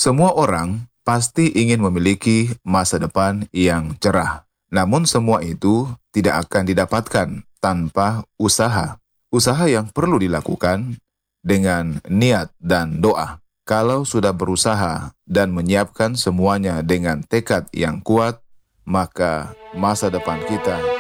Semua orang pasti ingin memiliki masa depan yang cerah. Namun semua itu tidak akan didapatkan tanpa usaha. Usaha yang perlu dilakukan dengan niat dan doa. Kalau sudah berusaha dan menyiapkan semuanya dengan tekad yang kuat, maka masa depan kita